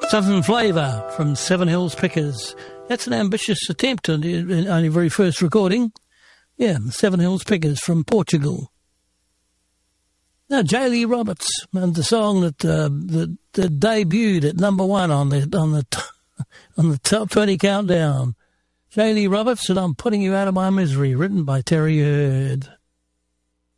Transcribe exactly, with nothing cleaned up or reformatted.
Southern Flavour from Seven Hills Pickers. That's an ambitious attempt on the only very first recording. Yeah, Seven Hills Pickers from Portugal. Now, J. Lee Roberts and the song that uh, that, that debuted at number one on the on the t- on the top twenty countdown. J. Lee Roberts and I'm Putting You Out of My Misery, written by Terry Hurd.